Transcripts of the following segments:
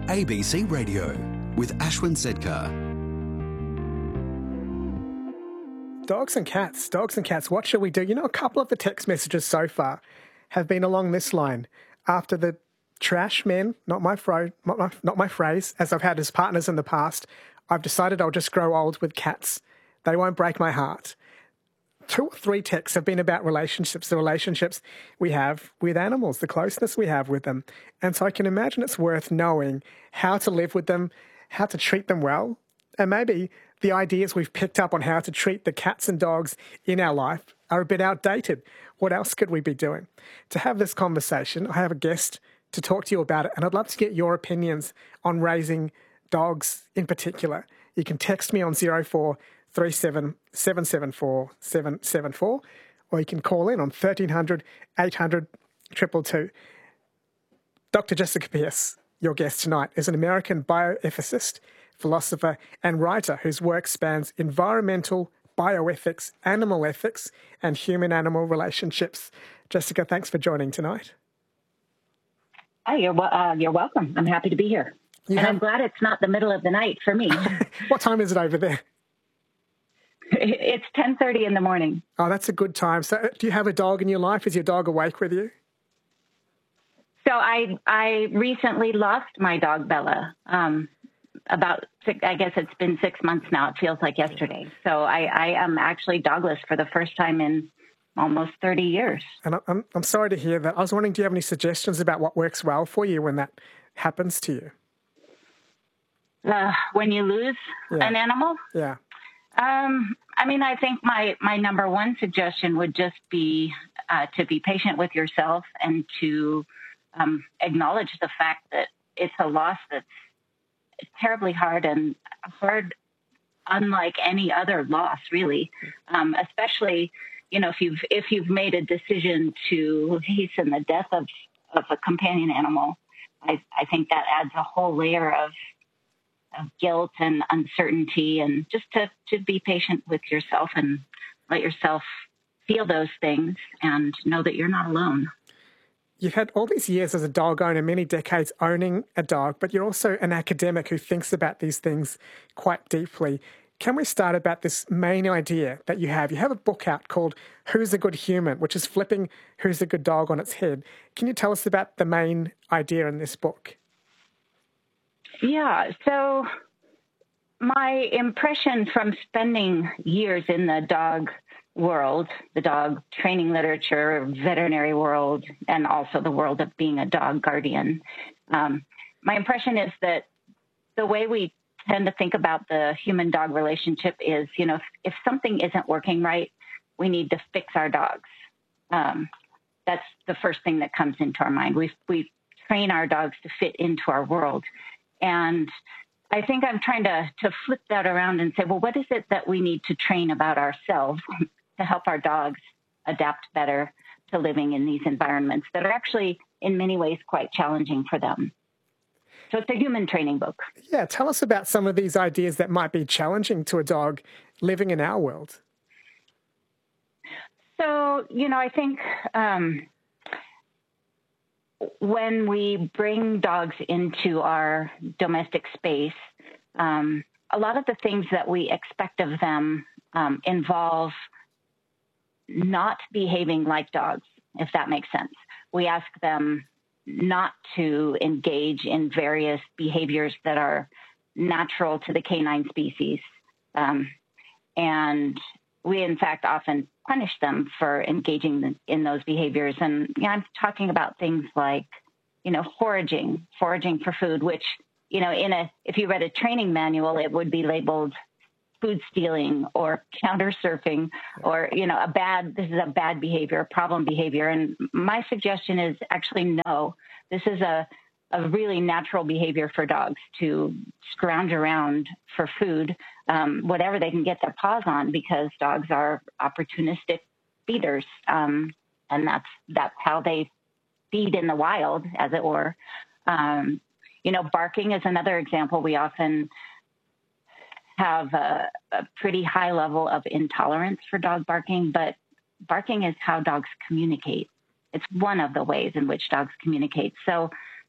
ABC Radio with Ashwin Sedkar. Dogs and cats, what shall we do? You know, a couple of the text messages so far have been along this line. After the trash men, not my phrase, as I've had as partners in the past, I've decided I'll just grow old with cats. They won't break my heart. 2 or 3 texts have been about relationships, the relationships we have with animals, the closeness we have with them. And so I can imagine it's worth knowing how to live with them, how to treat them well, and maybe the ideas we've picked up on how to treat the cats and dogs in our life are a bit outdated. What else could we be doing? To have this conversation, I have a guest to talk to you about it, and I'd love to get your opinions on raising dogs in particular. You can text me on 0437 774 774, or you can call in on 1300 800 222. Dr. Jessica Pearce, your guest tonight, is an American bioethicist, philosopher and writer whose work spans environmental, bioethics, animal ethics, and human-animal relationships. Jessica, thanks for joining tonight. Oh, you're welcome. I'm happy to be here. I'm glad it's not the middle of the night for me. What time is it over there? It's 10:30 in the morning. Oh, that's a good time. So do you have a dog in your life? Is your dog awake with you? So I recently lost my dog, Bella. I guess it's been 6 months now. It feels like yesterday. So I am actually dogless for the first time in almost 30 years. And I'm sorry to hear that. I was wondering, do you have any suggestions about what works well for you when that happens to you? When you lose an animal? Yeah. I think my number one suggestion would just be to be patient with yourself and to acknowledge the fact that it's a loss that's terribly hard and hard, unlike any other loss, really. Especially, if you've made a decision to hasten the death of a companion animal, I think that adds a whole layer of guilt and uncertainty, and just to be patient with yourself and let yourself feel those things and know that you're not alone. You've had all these years as a dog owner, many decades owning a dog, but you're also an academic who thinks about these things quite deeply. Can we start about this main idea that you have? You have a book out called Who's a Good Human, which is flipping Who's a Good Dog on its head. Can you tell us about the main idea in this book? Yeah, so my impression from spending years in the dog world, the dog training literature, veterinary world, and also the world of being a dog guardian, my impression is that the way we tend to think about the human-dog relationship is, if something isn't working right, we need to fix our dogs. That's the first thing that comes into our mind. We train our dogs to fit into our world. And I think I'm trying to flip that around and say, well, what is it that we need to train about ourselves to help our dogs adapt better to living in these environments that are actually, in many ways, quite challenging for them? So it's a human training book. Yeah, tell us about some of these ideas that might be challenging to a dog living in our world. So, I think when we bring dogs into our domestic space, a lot of the things that we expect of them involve not behaving like dogs, if that makes sense. We ask them not to engage in various behaviors that are natural to the canine species. And we, in fact, often punish them for engaging in those behaviors. And I'm talking about things like, foraging for food, which, if you read a training manual, it would be labeled food stealing or counter surfing or, this is a bad behavior, a problem behavior. And my suggestion is actually no, this is a really natural behavior for dogs to scrounge around for food, whatever they can get their paws on, because dogs are opportunistic feeders. And that's how they feed in the wild, as it were. Barking is another example. We often have a pretty high level of intolerance for dog barking, but barking is how dogs communicate. It's one of the ways in which dogs communicate. So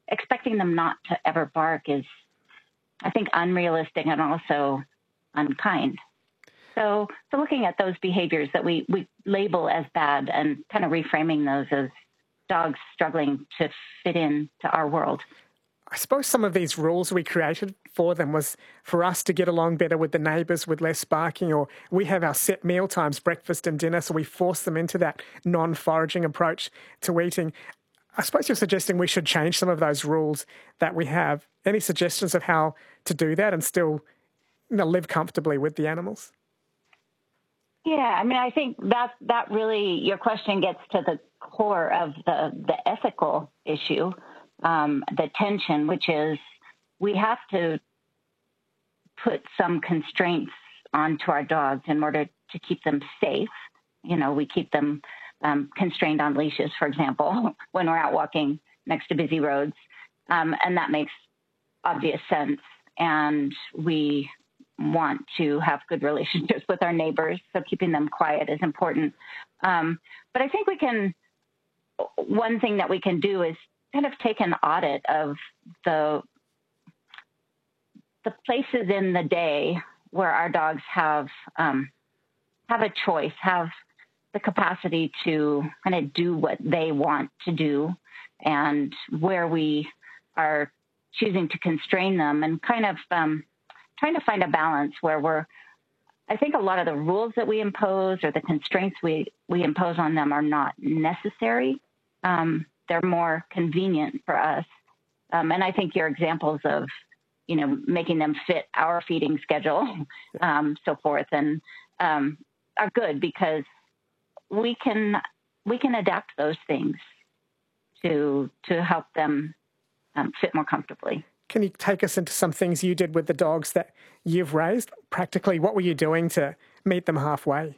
expecting them not to ever bark is, I think, unrealistic and also unkind. So looking at those behaviors that we label as bad and kind of reframing those as dogs struggling to fit into our world. I suppose some of these rules we created for them was for us to get along better with the neighbours with less barking, or we have our set meal times, breakfast and dinner, so we force them into that non-foraging approach to eating. I suppose you're suggesting we should change some of those rules that we have. Any suggestions of how to do that and still live comfortably with the animals? Yeah, I mean, I think that really, your question gets to the core of the ethical issue, the tension, which is we have to put some constraints onto our dogs in order to keep them safe. We keep them constrained on leashes, for example, when we're out walking next to busy roads. And that makes obvious sense. And we want to have good relationships with our neighbors, so keeping them quiet is important. But I think one thing that we can do is kind of take an audit of the places in the day where our dogs have a choice, have the capacity to kind of do what they want to do, and where we are choosing to constrain them, and kind of trying to find a balance where I think a lot of the rules that we impose or the constraints we impose on them are not necessary. They're more convenient for us. And I think your examples of, making them fit our feeding schedule, so forth, and are good because we can adapt those things to help them fit more comfortably. Can you take us into some things you did with the dogs that you've raised? Practically, what were you doing to meet them halfway?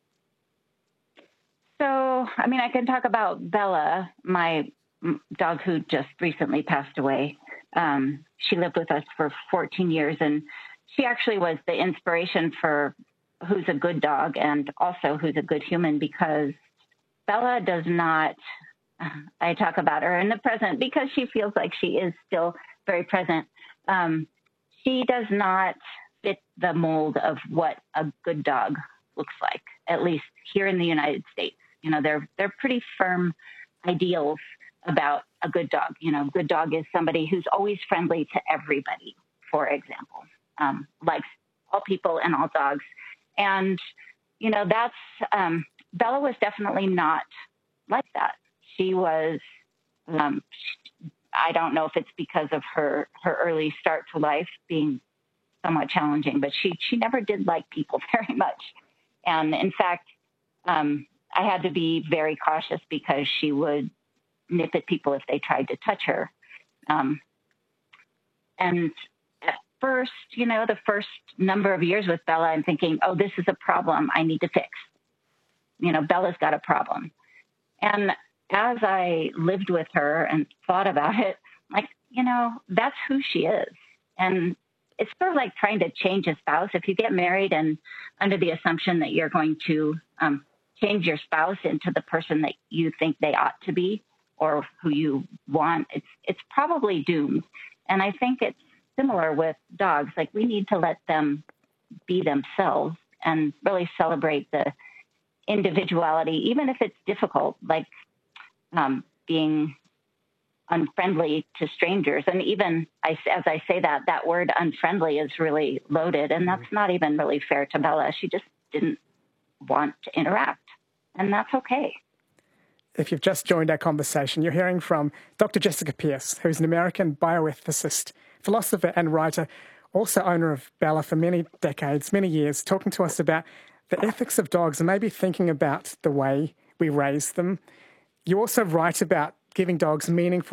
So, I mean, I can talk about Bella, my dog who just recently passed away. She lived with us for 14 years, and she actually was the inspiration for Who's a Good Dog and also Who's a Good Human, because Bella does not, I talk about her in the present because she feels like she is still very present. She does not fit the mold of what a good dog looks like, at least here in the United States. They're pretty firm ideals about a good dog. Good dog is somebody who's always friendly to everybody, for example, likes all people and all dogs. And, that's, Bella was definitely not like that. She was, I don't know if it's because of her early start to life being somewhat challenging, but she never did like people very much. And in fact, I had to be very cautious because she would nip at people if they tried to touch her. And at first, the first number of years with Bella, I'm thinking, oh, this is a problem I need to fix. Bella's got a problem. And as I lived with her and thought about it, that's who she is. And it's sort of like trying to change a spouse. If you get married and under the assumption that you're going to change your spouse into the person that you think they ought to be or who you want, it's probably doomed. And I think it's similar with dogs. Like, we need to let them be themselves and really celebrate the individuality, even if it's difficult, like being unfriendly to strangers. And even as I say that word unfriendly is really loaded, and that's not even really fair to Bella. She just didn't want to interact, and that's okay. If you've just joined our conversation, you're hearing from Dr. Jessica Pearce, who's an American bioethicist, philosopher and writer, also owner of Bella for many decades, many years, talking to us about the ethics of dogs and maybe thinking about the way we raise them. You also write about giving dogs meaningful